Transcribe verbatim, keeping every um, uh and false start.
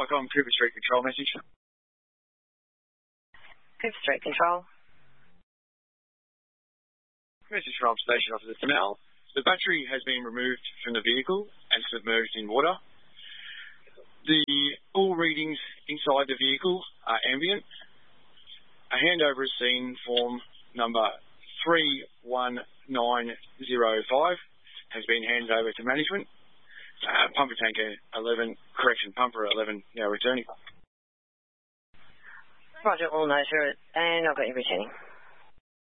Vicom, Cooper Street Control message. Cooper Street Control. Message from Station Officer Tamel. The battery has been removed from the vehicle and submerged in water. The all readings inside the vehicle are ambient. A handover is seen form number three one nine zero five has been handed over to management. Uh, pumper tanker eleven, correction, pumper eleven now returning. Roger, all noted, and I've got you returning.